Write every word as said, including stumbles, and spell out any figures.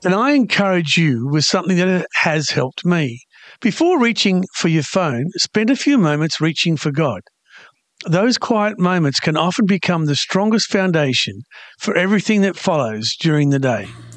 And I encourage you with something that has helped me. Before reaching for your phone, spend a few moments reaching for God. Those quiet moments can often become the strongest foundation for everything that follows during the day.